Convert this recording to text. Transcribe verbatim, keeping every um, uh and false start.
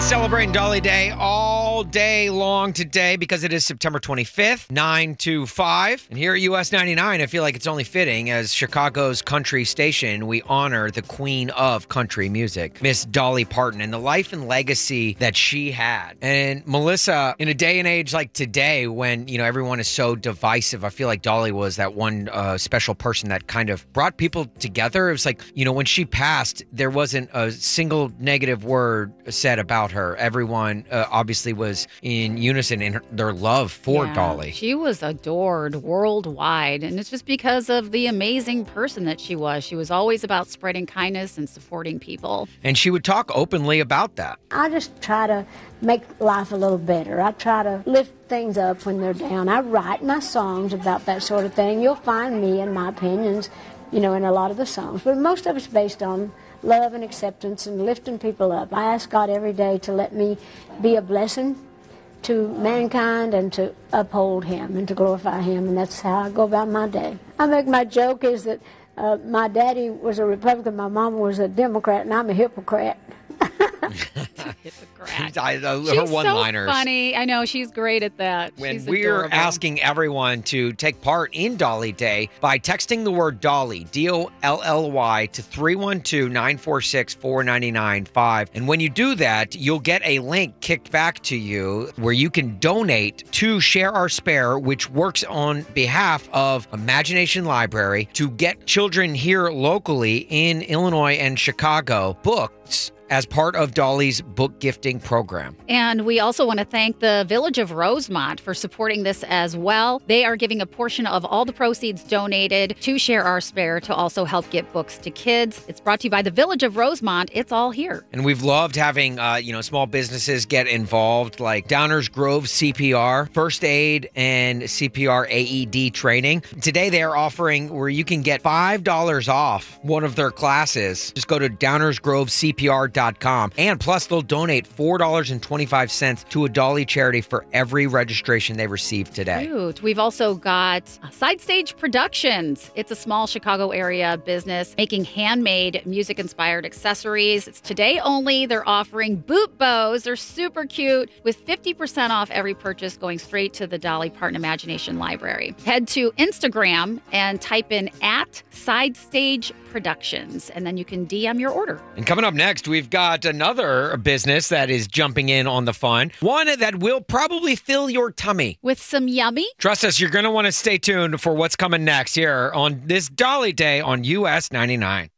Celebrating Dolly Day all day long today because it is September twenty-fifth, nine to five. And here at U S ninety-nine, I feel like it's only fitting as Chicago's country station, we honor the queen of country music, Miss Dolly Parton, and the life and legacy that she had. And Melissa, in a day and age like today when, you know, everyone is so divisive, I feel like Dolly was that one uh, special person that kind of brought people together. It was like, you know, when she passed, there wasn't a single negative word said about her. Everyone uh, obviously was in unison in her, their love for yeah, Dolly. She was adored worldwide, and it's just because of the amazing person that she was. She was always about spreading kindness and supporting people. And she would talk openly about that. I just try to make life a little better. I try to lift things up when they're down. I write my songs about that sort of thing. You'll find me and my opinions, you know, in a lot of the songs, but most of it's based on love and acceptance and lifting people up. I ask God every day to let me be a blessing to mankind and to uphold Him and to glorify Him, and that's how I go about my day. I make my joke is that uh, my daddy was a Republican, my mom was a Democrat, and I'm a hypocrite. Hypocrite. I, uh, She's her one-liners. so funny. I know, she's great at that. When she's we're adorable. asking everyone to take part in Dolly Day by texting the word Dolly, D O L L Y, to three one two, nine four six, four nine nine five. And when you do that, you'll get a link kicked back to you where you can donate to Share Our Spare, which works on behalf of Imagination Library to get children here locally in Illinois and Chicago books as part of Dolly's book gifting program. And we also want to thank the Village of Rosemont for supporting this as well. They are giving a portion of all the proceeds donated to Share Our Spare to also help get books to kids. It's brought to you by the Village of Rosemont. It's all here. And we've loved having, uh, you know, small businesses get involved, like Downers Grove C P R, first aid, and C P R A E D training. Today they are offering where you can get five dollars off one of their classes. Just go to downers grove C P R dot com. And plus, they'll donate four dollars and twenty-five cents to a Dolly charity for every registration they receive today. Cute. We've also got Side Stage Productions. It's a small Chicago area business making handmade music-inspired accessories. It's today only. They're offering boot bows. They're super cute with fifty percent off every purchase going straight to the Dolly Parton Imagination Library. Head to Instagram and type in at Side Stage Productions, and then you can D M your order. And coming up next, we've got another business that is jumping in on the fun, one that will probably fill your tummy with some yummy. Trust us, you're going to want to stay tuned for what's coming next here on this Dolly Day on U S ninety-nine.